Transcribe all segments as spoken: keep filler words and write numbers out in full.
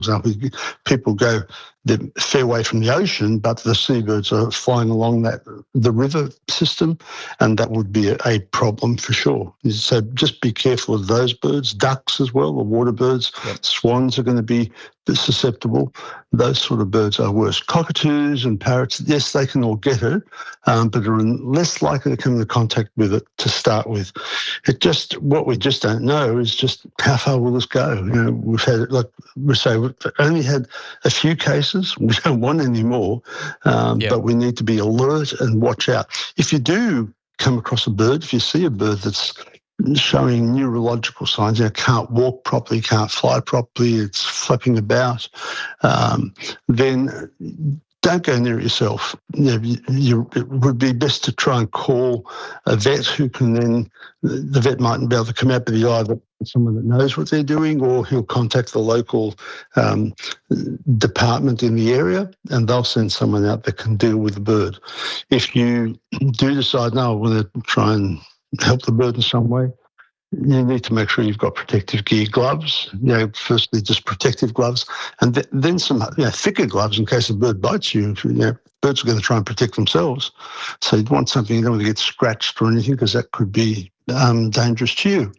example, people go the fair way from the ocean, but the seabirds are flying along that the river system, and that would be a, a problem for sure. So just be careful of those birds, ducks as well, the water birds, yep. Swans are going to be susceptible. Those sort of birds are worse. Cockatoos and parrots, yes, they can all get it, um, but are less likely to come into contact with it to start with. It just, what we just don't know is just how far will this go? You know, we've had, like we say, we've only had a few cases. We don't want any more, um, yep. but we need to be alert and watch out. If you do come across a bird, if you see a bird that's showing neurological signs, you know, can't walk properly, can't fly properly, it's flapping about, um, then don't go near it yourself. You know, you, you, it would be best to try and call a vet who can then, the vet mightn't be able to come out, but he's either someone that knows what they're doing, or he'll contact the local um, department in the area, and they'll send someone out that can deal with the bird. If you do decide, no, I want to try and help the bird in some way, you need to make sure you've got protective gear, gloves, you know, firstly just protective gloves, and th- then some you know, thicker gloves in case a bird bites you. You know, birds are going to try and protect themselves. So you'd want something you don't want to get scratched or anything, because that could be um, dangerous to you.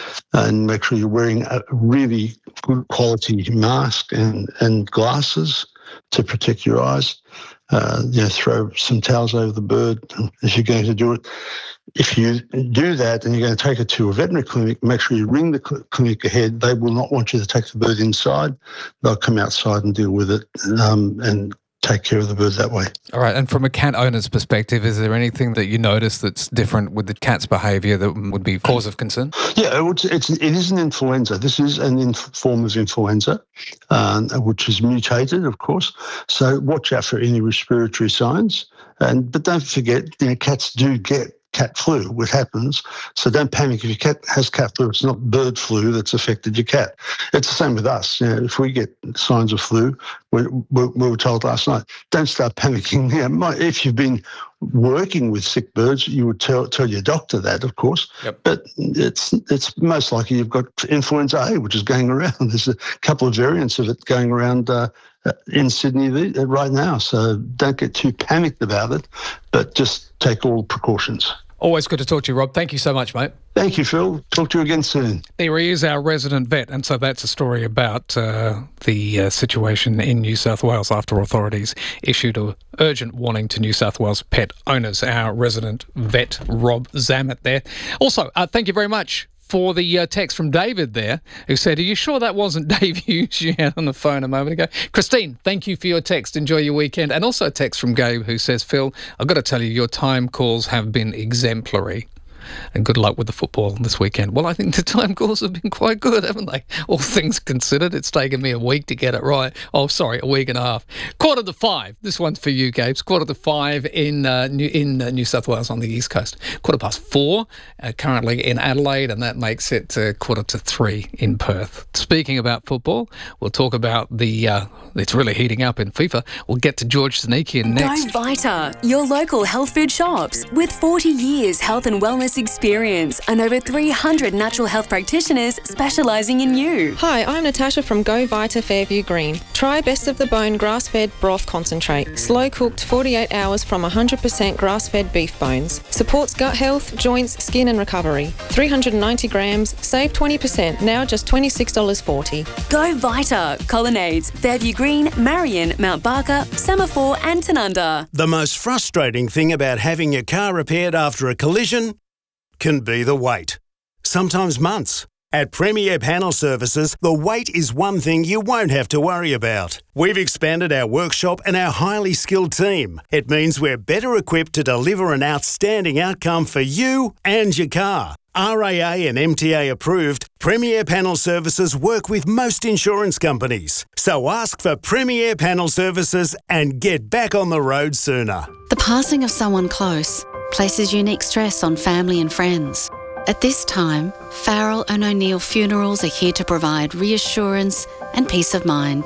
And make sure you're wearing a really good quality mask and, and glasses to protect your eyes. Uh, you know, throw some towels over the bird if you're going to do it. If you do that and you're going to take it to a veterinary clinic, make sure you ring the cl- clinic ahead. They will not want you to take the bird inside. They'll come outside and deal with it um, and take care of the bird that way. All right. And from a cat owner's perspective, is there anything that you notice that's different with the cat's behaviour that would be cause of concern? Yeah, it's, it's, it is an influenza. This is an inf- form of influenza, um, which is mutated, of course. So watch out for any respiratory signs. And But don't forget, you know, cats do get cat flu, which happens. So don't panic if your cat has cat flu. It's not bird flu that's affected your cat. It's the same with us. You know, if we get signs of flu, we, we, we were told last night, don't start panicking. You know, if you've been working with sick birds, you would tell tell your doctor that, of course. Yep. But it's it's most likely you've got influenza A, which is going around. There's a couple of variants of it going around uh, in Sydney right now. So don't get too panicked about it, but just take all precautions. Always good to talk to you, Rob. Thank you so much, mate. Thank you, Phil. Talk to you again soon. There he is, our resident vet. And so that's a story about uh, the uh, situation in New South Wales after authorities issued an urgent warning to New South Wales pet owners. Our resident vet, Rob Zammit there. Also, uh, thank you very much for the uh, text from David there, who said, are you sure that wasn't Dave Hughes you had on the phone a moment ago? Christine, thank you for your text. Enjoy your weekend. And also a text from Gabe, who says, Phil, I've got to tell you, your time calls have been exemplary. And good luck with the football this weekend. Well, I think the time calls have been quite good, haven't they? All things considered, it's taken me a week to get it right. Oh, sorry, a week and a half. Quarter to five. This one's for you, Gabes. Quarter to five in uh, New, in uh, New South Wales on the East Coast. Quarter past four, uh, currently in Adelaide, and that makes it uh, quarter to three in Perth. Speaking about football, we'll talk about the, uh, it's really heating up in FIFA. We'll get to George Zanikian next. Go Vita, your local health food shops. With forty years health and wellness experience and over three hundred natural health practitioners specialising in you. Hi, I'm Natasha from Go Vita Fairview Green. Try Best of the Bone grass-fed broth concentrate. Slow-cooked forty-eight hours from one hundred percent grass-fed beef bones. Supports gut health, joints, skin and recovery. three hundred ninety grams, save twenty percent, now just twenty-six dollars forty. Go Vita, Colonnades, Fairview Green, Marion, Mount Barker, Semaphore and Tanunda. The most frustrating thing about having your car repaired after a collision can be the wait. Sometimes months. At Premier Panel Services, the wait is one thing you won't have to worry about. We've expanded our workshop and our highly skilled team. It means we're better equipped to deliver an outstanding outcome for you and your car. R A A and M T A approved, Premier Panel Services work with most insurance companies. So ask for Premier Panel Services and get back on the road sooner. The passing of someone close places unique stress on family and friends. At this time, Farrell and O'Neill Funerals are here to provide reassurance and peace of mind.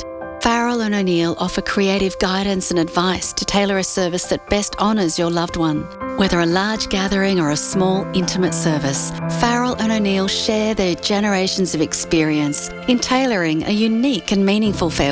Farrell and O'Neill offer creative guidance and advice to tailor a service that best honours your loved one. Whether a large gathering or a small, intimate service, Farrell and O'Neill share their generations of experience in tailoring a unique and meaningful farewell